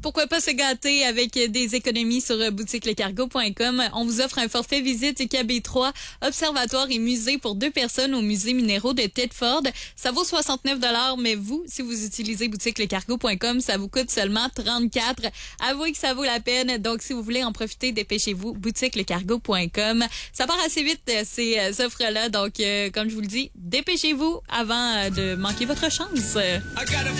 pourquoi pas se gâter avec des économies sur boutiquelecargo.com. On vous offre un forfait visite KB3, observatoire et musée pour 2 personnes au musée minéraux de Thetford. Ça vaut 69 $, mais vous, si vous utilisez boutiquelecargo.com, ça vous coûte seulement 34 $. Avouez que ça vaut la peine. Donc, si vous voulez en profiter, dépêchez-vous, boutiquelecargo.com. Ça part assez vite, ces offres-là. Donc, comme je vous le dis, dépêchez-vous avant de manquer votre chance.